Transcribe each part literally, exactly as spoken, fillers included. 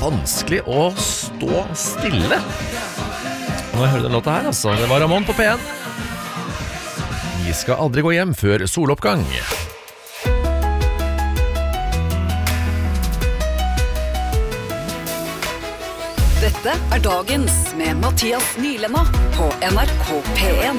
vanskelig å stå stille. Nå har jeg hørt den låta her, altså. Det var Ramón på P en. Vi skal aldri gå hjem før soloppgang. Dette er Dagens med Mathias Nylenda på N R K P en.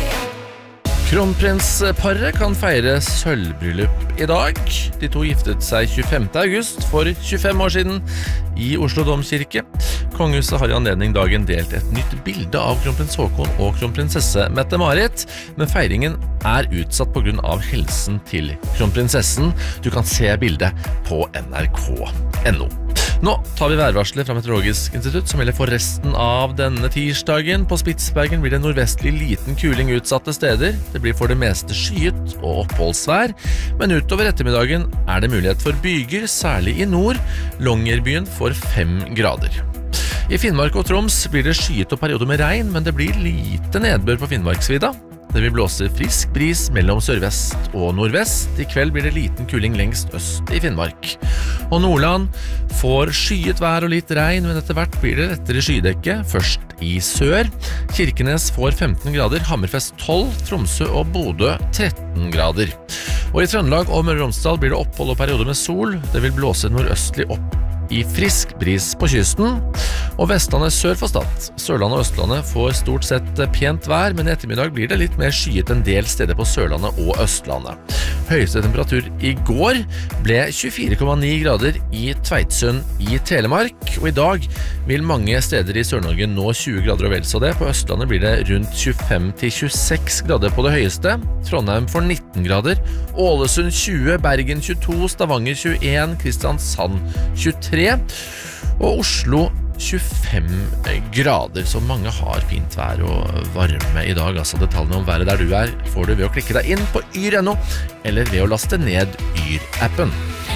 Kronprinsparet kan feire sølvbryllup i dag. De to giftet seg tjuefemte august for tjuefem år siden i Oslo Domkirke. Kongehuset har i anledning dagen delt et nytt bilde av kronprins Haakon og kronprinsesse Mette-Marit, men feiringen er utsatt på grunn av helsen til kronprinsessen. Du kan se bildet på N R K punktum no. Nå tar vi værvarslet fra Meteorologisk institutt som gjelder for resten av denne tirsdagen. På Spitsbergen blir det nordvestlig liten kuling utsatte steder. Det blir for det meste skyet og oppholdsvær, men utover ettermiddagen er det mulighet for byger, særlig i nord. Longyearbyen får fem grader. I Finnmark og Troms blir det skyet og perioder med regn, men det blir lite nedbør på Finnmarksvidda. Det vil blåse frisk bris mellom sørvest og nordvest. I kveld blir det liten kuling lengst øst i Finnmark. Og Nordland får skyet vær og litt regn, men etter hvert blir det lettere skydekke, først i sør. Kirkenes får femten grader, Hammerfest tolv, Tromsø og Bodø tretten grader. Og i Trøndelag og Møre og Romsdal blir det opphold og perioder med sol. Det vil blåse nordøstlig opp i frisk bris på kysten, og Vestlandet sør for Stad. Sørlandet og Østlandet får stort sett pent vær, men i ettermiddag blir det litt mer skyet en del steder på Sørlandet og Østlandet. Høyeste temperatur i går ble tjuefire komma ni grader i Tveitsund i Telemark, og i dag vil mange steder i Sør-Norge nå tjue grader og vel så det. På Østlandet blir det rundt tjuefem til tjueseks grader på det høyeste. Trondheim får nitten grader, Ålesund tjue, Bergen tjueto, Stavanger tjueen, Kristiansand tjuetre, og Oslo tjuefem grader, så mange har fint vær og varme i dag. Altså detaljene om været der du er får du ved å klikke deg inn på yr punktum no, eller ved å laste ned Yr-appen.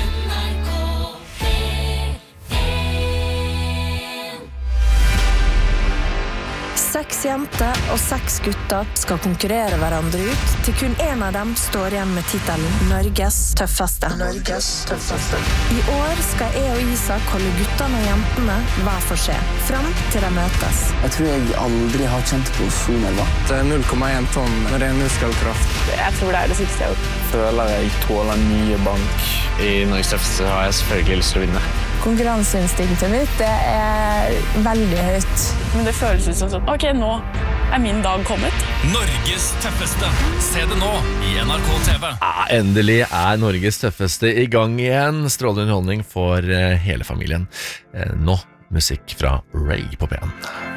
Seks jenter og seks gutter skal konkurrere hverandre ut, til kun en av dem står igjen med titelen Norges tøffeste. Norges tøffeste. I år skal jeg og Isak holde guttene og jentene hver for seg, fram til de møtes. Jeg tror jeg aldri har kjent på så nerver. Det er null komma én tonn med ren muskelkraft. Jeg tror det er det siste jeg har gjort. Føler jeg tåler mye bank. I Norges tøffeste har jeg selvfølgelig lyst til å vinne. Konkurranseinstinktet mitt, det er veldig høyt. Men det føles ut som sånn, ok, nå er min dag kommet. Norges tøffeste. Se det nå i N R K T V. Ja, endelig er Norges tøffeste i gang igjen. Strålende underholdning for hele familien. Nå musikk fra Ray på P en.